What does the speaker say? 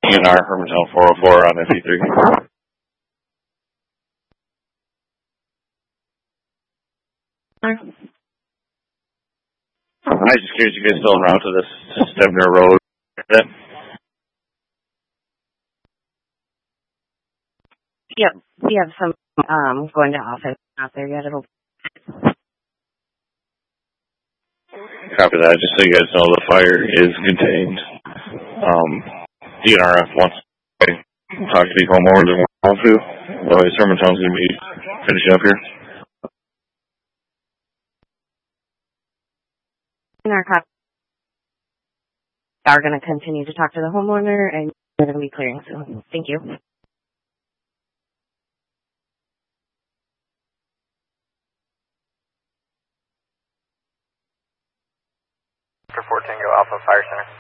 ENR Hermantown 404 on FE3. I was just curious, you guys still en route to this Stebner Road? Yep, we have some going to office out there yet. It'll Copy that, just so you guys know the fire is contained. DNRF wants to talk to these homeowners and want to. Otherwise, Hermantown's going to be finishing up here. our cops are going to continue to talk to the homeowner, and they're going to be clearing soon. Thank you. After 14, go Alpha Fire Center.